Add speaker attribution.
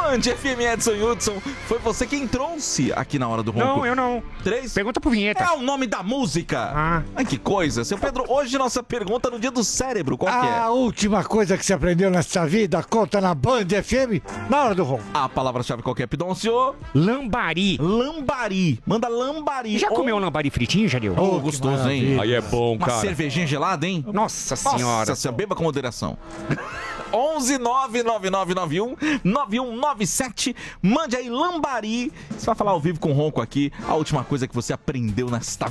Speaker 1: Band FM, Edson Hudson. Foi você quem trouxe aqui na Hora do Ronco.
Speaker 2: Não, eu não.
Speaker 1: 3.
Speaker 2: Pergunta pro Vinheta.
Speaker 1: É o nome da música. Ai, que coisa. Seu Pedro, hoje nossa pergunta no dia do cérebro, qual que é?
Speaker 3: A última coisa que você aprendeu nessa vida, conta na Band FM, na Hora do Ronco.
Speaker 1: A palavra-chave qual que é, Pidoncio?
Speaker 2: Lambari.
Speaker 1: Lambari. Manda lambari.
Speaker 2: Já comeu um lambari fritinho, Jadil?
Speaker 1: Oh, gostoso, hein?
Speaker 2: Aí é bom,
Speaker 1: Uma
Speaker 2: cara.
Speaker 1: cervejinha gelada, hein?
Speaker 2: Nossa senhora.
Speaker 1: Nossa, beba com moderação. 11-99991-9197. Mande aí, Lambari. Você vai falar ao vivo com o Ronco aqui. A última coisa que você aprendeu nesta